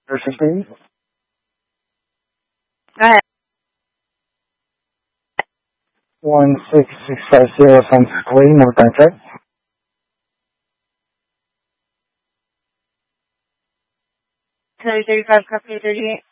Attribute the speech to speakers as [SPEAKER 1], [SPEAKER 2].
[SPEAKER 1] 16.
[SPEAKER 2] Go ahead.
[SPEAKER 1] 16650 from Square, North Bank.
[SPEAKER 2] 235, copy 38.